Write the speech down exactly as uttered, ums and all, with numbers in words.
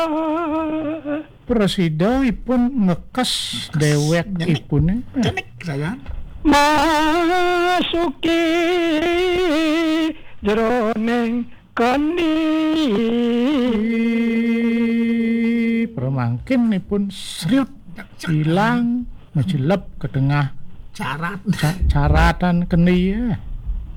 Presidaipun ngekes dewekipun Kenek saya. masuki jroning kendi permangkinipun sriut hilang ngejelep ke tengah Carat. ca- caratan keni ya.